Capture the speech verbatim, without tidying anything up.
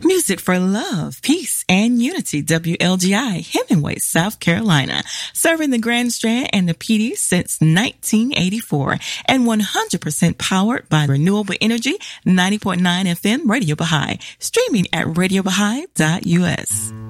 Music for love, peace, and unity. W L G I, Hemingway, South Carolina. Serving the Grand Strand and the P D since nineteen eighty-four. And one hundred percent powered by renewable energy. ninety point nine F M Radio Baha'i. Streaming at radio baha'i dot U S.